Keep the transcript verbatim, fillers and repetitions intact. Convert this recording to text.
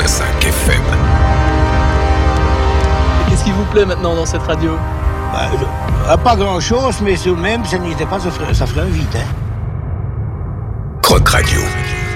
cinq F M. Et qu'est-ce qui vous plaît maintenant dans cette radio ? Bah, je, pas grand-chose, mais tout de même, ça n'était pas, ça ferait, ça ferait un vide. Hein. Croc Radio.